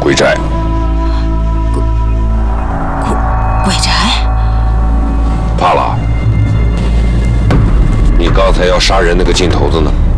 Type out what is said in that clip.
鬼宅。 鬼宅？ 怕了？你刚才要杀人那个劲头子呢？